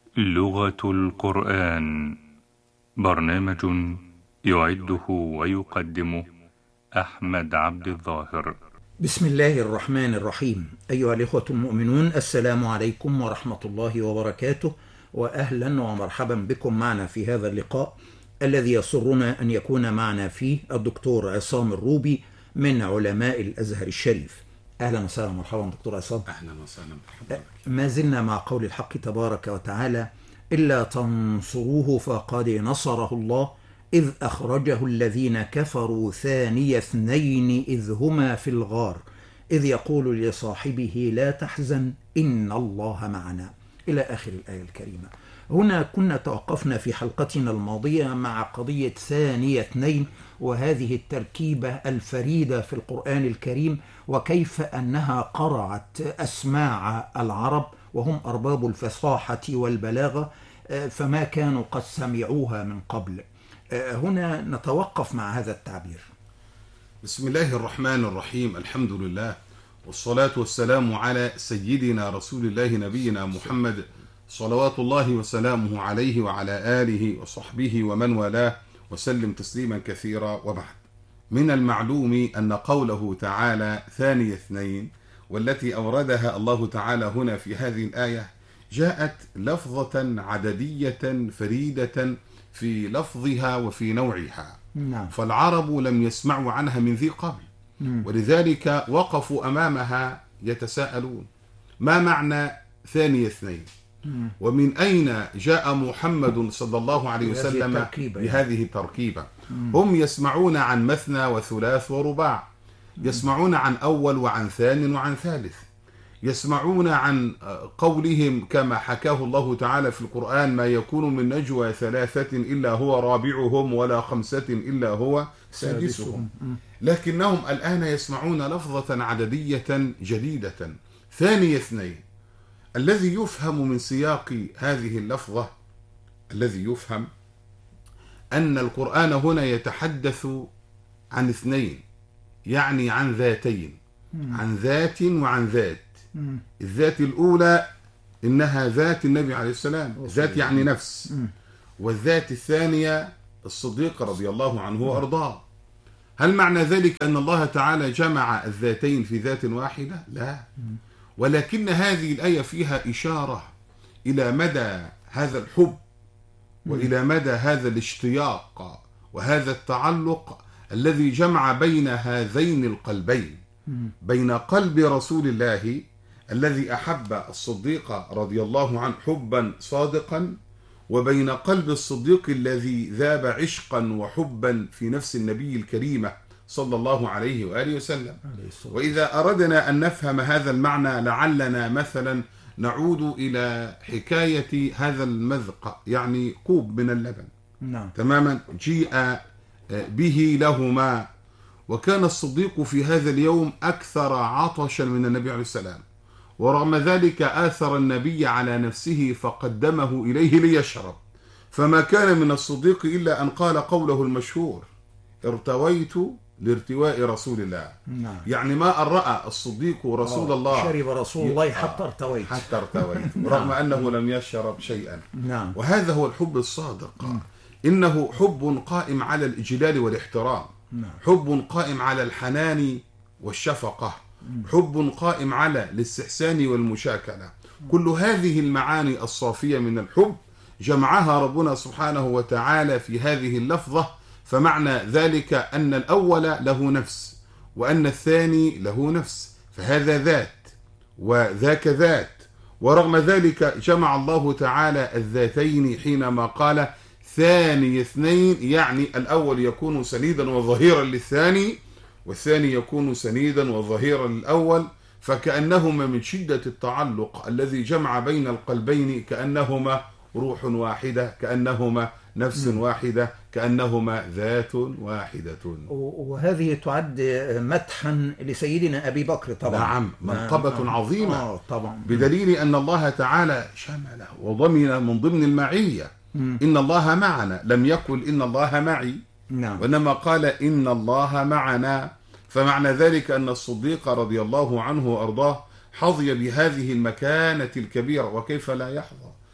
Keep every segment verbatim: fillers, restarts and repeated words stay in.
لغة القرآن، برنامج يعده ويقدمه أحمد عبد الظاهر. بسم الله الرحمن الرحيم. أيها الإخوة المؤمنون، السلام عليكم ورحمة الله وبركاته، وأهلا ومرحبا بكم معنا في هذا اللقاء الذي يسرنا أن يكون معنا فيه الدكتور عصام الروبي من علماء الأزهر الشريف. أهلا وسهلا ومرحبا دكتور عصام. أهلا وسهلا مرحبا. ما زلنا مع قول الحق تبارك وتعالى: إلا تنصروه فقد نصره الله إذ أخرجه الذين كفروا ثاني اثنين إذ هما في الغار إذ يقول لصاحبه لا تحزن إن الله معنا، إلى آخر الآية الكريمة. هنا كنا توقفنا في حلقتنا الماضية مع قضية ثاني اثنين، وهذه التركيبة الفريدة في القرآن الكريم، وكيف أنها قرعت أسماع العرب وهم أرباب الفصاحة والبلاغة، فما كانوا قد سمعوها من قبل. هنا نتوقف مع هذا التعبير. بسم الله الرحمن الرحيم، الحمد لله والصلاة والسلام على سيدنا رسول الله نبينا محمد صلوات الله وسلامه عليه وعلى آله وصحبه ومن والاه وسلم تسليما كثيرا، وبعد. من المعلوم أن قوله تعالى ثاني اثنين والتي أوردها الله تعالى هنا في هذه الآية جاءت لفظة عددية فريدة في لفظها وفي نوعها. نعم. فالعرب لم يسمعوا عنها من ذي قبل، ولذلك وقفوا أمامها يتساءلون: ما معنى ثاني اثنين؟ ومن أين جاء محمد صلى الله عليه وسلم بهذه التركيبة؟ هم يسمعون عن مثنى وثلاث ورباع، يسمعون عن أول وعن ثان وعن ثالث، يسمعون عن قولهم كما حكاه الله تعالى في القرآن: ما يكون من نجوى ثلاثة إلا هو رابعهم ولا خمسة إلا هو سادسهم. لكنهم الآن يسمعون لفظة عددية جديدة، ثاني اثنين. الذي يفهم من سياق هذه اللفظة، الذي يفهم أن القرآن هنا يتحدث عن اثنين، يعني عن ذاتين، عن ذات وعن ذات. الذات الأولى إنها ذات النبي عليه السلام، ذات يعني نفس. والذات الثانية الصديق رضي الله عنه وأرضاه. هل معنى ذلك أن الله تعالى جمع الذاتين في ذات واحدة؟ لا، ولكن هذه الآية فيها إشارة إلى مدى هذا الحب وإلى مدى هذا الاشتياق وهذا التعلق الذي جمع بين هذين القلبين، بين قلب رسول الله الذي أحب الصديق رضي الله عنه حبا صادقا، وبين قلب الصديق الذي ذاب عشقا وحبا في نفس النبي الكريمة صلى الله عليه وآله وسلم. وإذا أردنا أن نفهم هذا المعنى لعلنا مثلا نعود إلى حكاية هذا المذق، يعني كوب من اللبن. نعم. تماما. جيء به لهما، وكان الصديق في هذا اليوم أكثر عطشا من النبي عليه السلام، ورغم ذلك آثر النبي على نفسه فقدمه إليه ليشرب، فما كان من الصديق إلا أن قال قوله المشهور: ارتويت لارتواء رسول الله. نعم. يعني ما أن رأى الصديق رسول الله شرب رسول الله حتى ارتويت حتى ارتويت رغم أنه لم يشرب شيئا. نعم. وهذا هو الحب الصادق. إنه حب قائم على الإجلال والاحترام. نعم. حب قائم على الحنان والشفقة. حب قائم على الاستحسان والمشاكلة. كل هذه المعاني الصافية من الحب جمعها ربنا سبحانه وتعالى في هذه اللفظة. فمعنى ذلك أن الأول له نفس وأن الثاني له نفس، فهذا ذات وذاك ذات. ورغم ذلك جمع الله تعالى الذاتين حينما قال ثاني اثنين، يعني الأول يكون سنيدا وظهيرا للثاني، والثاني يكون سنيدا وظهيرا للأول، فكأنهما من شدة التعلق الذي جمع بين القلبين كأنهما روح واحدة، كأنهما نفس واحدة، كأنهما ذات واحدة. وهذه تعد مدحا لسيدنا أبي بكر طبعا. نعم، منقبة نعم. عظيمة. آه طبعا. بدليل أن الله تعالى شمله وضمن من ضمن المعية. مم. إن الله معنا، لم يقل إن الله معي. نعم. وإنما قال إن الله معنا. فمعنى ذلك أن الصديق رضي الله عنه وأرضاه حظي بهذه المكانة الكبيرة، وكيف لا يحظى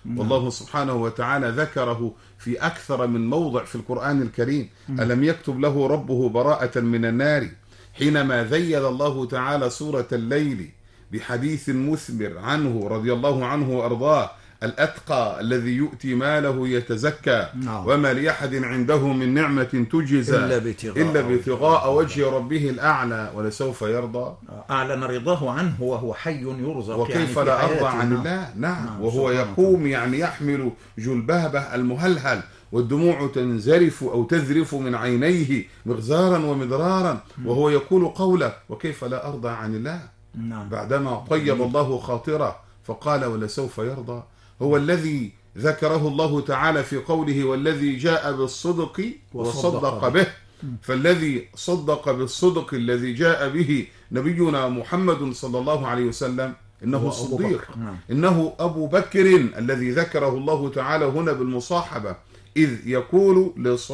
والله سبحانه وتعالى ذكره في أكثر من موضع في القرآن الكريم. ألم يكتب له ربه براءة من النار حينما ذيل الله تعالى سورة الليل بحديث مثمر عنه رضي الله عنه وأرضاه الأتقى الذي يؤتي ماله يتزكى نعم. وما لأحد عنده من نعمة تجزى إلا ابتغاء إلا ابتغاء وجه ربه الأعلى ولسوف يرضى. أعلن رضاه عنه وهو حي يرزق وكيف يعني في لا أرضى حياته. عن نعم. الله. نعم, نعم. وهو سبحانه يقوم يعني يحمل جلبابه المهلهل والدموع تنزرف أو تذرف من عينيه مغزارا ومدرارا وهو يقول قوله وكيف لا أرضى عن الله. نعم. بعدما طيب الله خاطره فقال ولسوف يرضى. هو الذي ذكره الله تعالى في قوله والذي جاء بالصدق وصدق به. فالذي صدق بالصدق الذي جاء به نبينا محمد صلى الله عليه وسلم إنه الصديق، إنه أبو بكر الذي ذكره الله تعالى هنا بالمصاحبة إذ يقول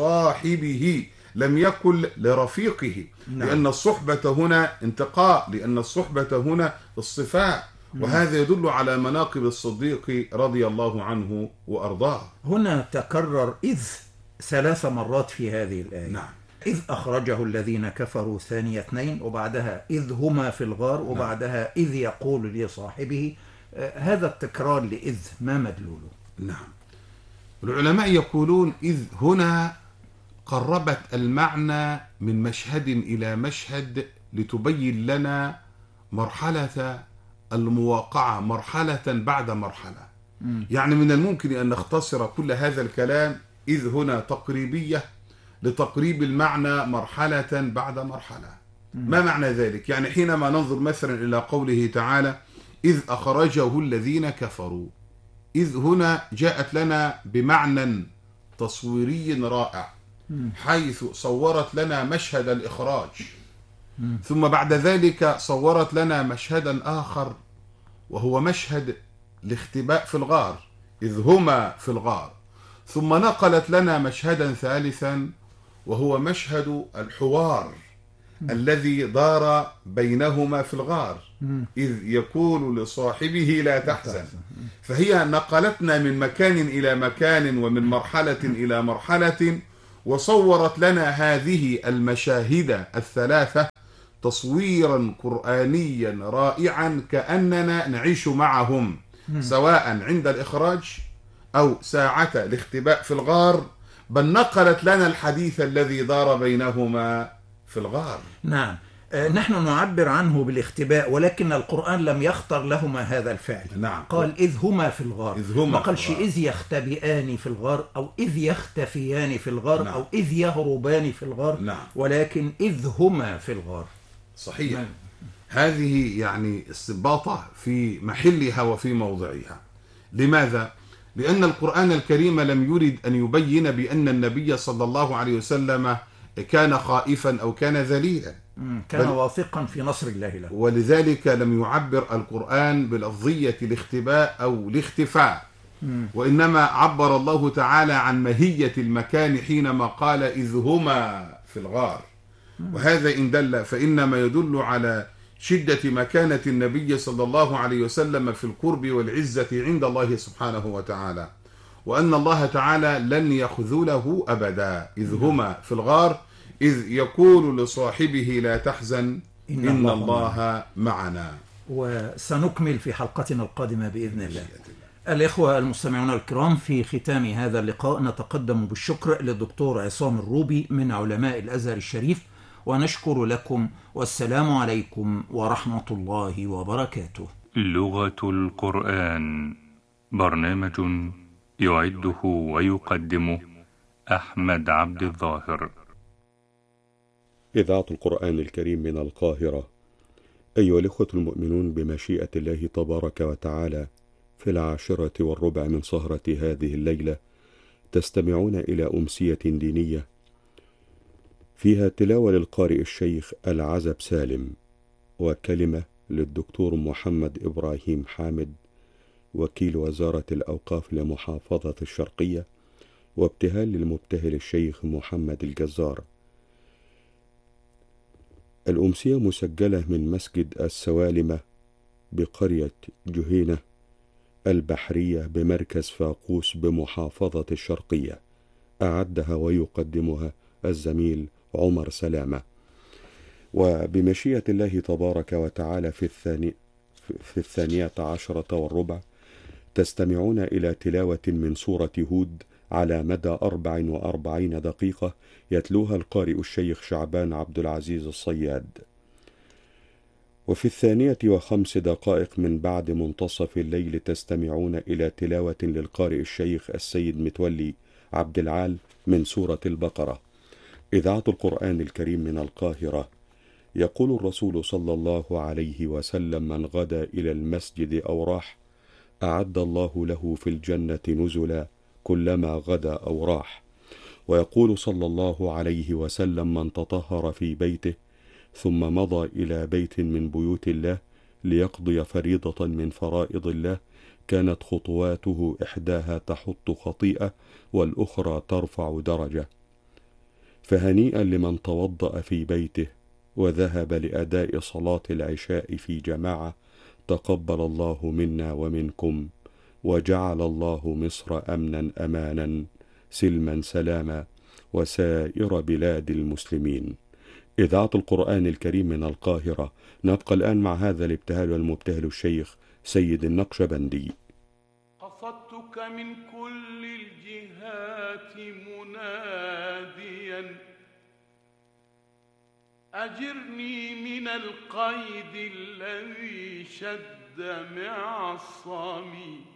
لصاحبه لم يقل لرفيقه. نعم. لأن الصحبة هنا انتقاء، لأن الصحبة هنا الصفاء، وهذا يدل على مناقب الصديق رضي الله عنه وأرضاه. هنا تكرر إذ ثلاث مرات في هذه الآية. نعم. إذ أخرجه الذين كفروا ثاني اثنين، وبعدها إذ هما في الغار، وبعدها إذ يقول لصاحبه. آه هذا التكرار لإذ ما مدلوله؟ نعم. العلماء يقولون إذ هنا قربت المعنى من مشهد إلى مشهد لتبين لنا مرحلة المواقعة مرحلة بعد مرحلة. م. يعني من الممكن أن نختصر كل هذا الكلام إذ هنا تقريبية لتقريب المعنى مرحلة بعد مرحلة. م. ما معنى ذلك؟ يعني حينما ننظر مثلا إلى قوله تعالى إذ أخرجه الذين كفروا، إذ هنا جاءت لنا بمعنى تصويري رائع حيث صورت لنا مشهد الإخراج، ثم بعد ذلك صورت لنا مشهدا آخر وهو مشهد الاختباء في الغار إذ هما في الغار، ثم نقلت لنا مشهدا ثالثا وهو مشهد الحوار الذي دار بينهما في الغار إذ يقول لصاحبه لا تحزن. فهي نقلتنا من مكان إلى مكان ومن مرحلة إلى مرحلة، وصورت لنا هذه المشاهد الثلاثة تصويرا قرآنيا رائعا كأننا نعيش معهم سواء عند الإخراج أو ساعة الاختباء في الغار، بل نقلت لنا الحديث الذي دار بينهما في الغار. نعم. نحن نعبر عنه بالاختباء، ولكن القرآن لم يختر لهما هذا الفعل. نعم. قال إذ هما في الغار، إذ هما ما قالش إذ يختبئان في الغار أو إذ يختفيان في الغار. نعم. أو إذ يهربان في الغار. نعم. ولكن إذ هما في الغار. صحيح. نعم. هذه يعني استنباطة في محلها وفي موضعها. لماذا؟ لأن القرآن الكريم لم يرد أن يبين بأن النبي صلى الله عليه وسلم كان خائفا أو كان ذليلا، كان واثقا في نصر الله له، ولذلك لم يعبر القرآن بلفظية الاختباء أو الاختفاء، وإنما عبر الله تعالى عن ماهية المكان حينما قال إذ هما في الغار. وهذا إن دل فإنما يدل على شدة مكانة النبي صلى الله عليه وسلم في القرب والعزة عند الله سبحانه وتعالى، وأن الله تعالى لن يخذله أبدا. إذ هما في الغار إذ يقول لصاحبه لا تحزن إن, إن الله معنا. وسنكمل في حلقتنا القادمة بإذن الله. الإخوة المستمعون الكرام، في ختام هذا اللقاء نتقدم بالشكر للدكتور عصام الروبي من علماء الأزهر الشريف، ونشكر لكم، والسلام عليكم ورحمة الله وبركاته. لغة القرآن، برنامج يعده ويقدمه أحمد عبد الظاهر. إذاعة القرآن الكريم من القاهرة. أيها الإخوة المؤمنون، بمشيئة الله تبارك وتعالى في العاشرة والربع من سهرة هذه الليلة تستمعون إلى أمسية دينية فيها تلاوة للقارئ الشيخ العزب سالم، وكلمة للدكتور محمد إبراهيم حامد وكيل وزارة الأوقاف لمحافظة الشرقية، وابتهال للمبتهل الشيخ محمد الجزار. الأمسية مسجلة من مسجد السوالمة بقرية جهينة البحرية بمركز فاقوس بمحافظة الشرقية. أعدها ويقدمها الزميل عمر سلامة. وبمشيئة الله تبارك وتعالى في, الثاني في الثانية عشرة والربع تستمعون إلى تلاوة من سورة هود على مدى أربع وأربعين دقيقة يتلوها القارئ الشيخ شعبان عبد العزيز الصياد. وفي الثانية وخمس دقائق من بعد منتصف الليل تستمعون إلى تلاوة للقارئ الشيخ السيد متولي عبد العال من سورة البقرة. إذاعة القرآن الكريم من القاهرة. يقول الرسول صلى الله عليه وسلم: من غدا إلى المسجد أو راح أعد الله له في الجنة نزلا كلما غدا أو راح. ويقول صلى الله عليه وسلم: من تطهر في بيته ثم مضى إلى بيت من بيوت الله ليقضي فريضة من فرائض الله كانت خطواته إحداها تحط خطيئة والأخرى ترفع درجة. فهنيئا لمن توضأ في بيته وذهب لأداء صلاة العشاء في جماعة، تقبل الله منا ومنكم، وجعل الله مصر أمنا أمانا سلما سلاما وسائر بلاد المسلمين. إذاعة القرآن الكريم من القاهرة. نبقى الآن مع هذا الابتهال والمبتهل الشيخ سيد النقشبندي. قصدتك من كل الجهات مناديا أجرني من القيد الذي شد معصمي